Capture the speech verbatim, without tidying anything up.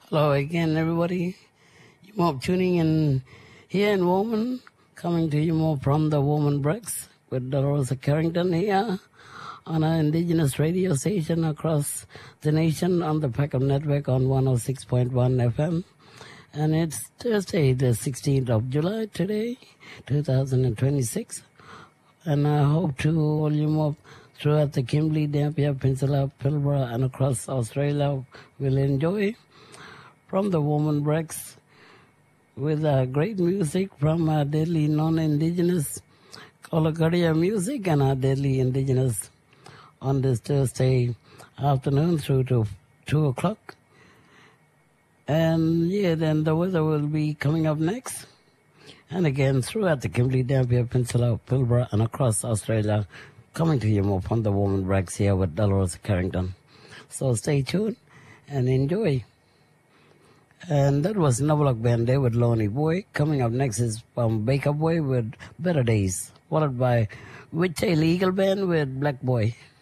Hello again, everybody. You more tuning in here in Woman, coming to you more from the Woman Breaks with Dolores Carrington here on our Indigenous radio station across the nation on the Packham Network on one oh six point one F M. And it's Thursday, the sixteenth of July today, two thousand twenty-six. And I hope to all you more throughout the Kimberley, Dampier Peninsula, Pilbara, and across Australia will enjoy from the Woman Breaks with uh, great music from our deadly non-Indigenous Kolakaria music and our deadly Indigenous on this Thursday afternoon through to two o'clock. And yeah, then the weather will be coming up next. And again, throughout the Kimberley, Dampier Peninsula, Pilbara, and across Australia, coming to you more from the Woman Breaks here with Dolores Carrington. So stay tuned and enjoy. And that was Nabulak Band there with Lonely Boy. Coming up next is um, Baker Boy with Better Days, followed by Whittail Eagle Band with Black Boy.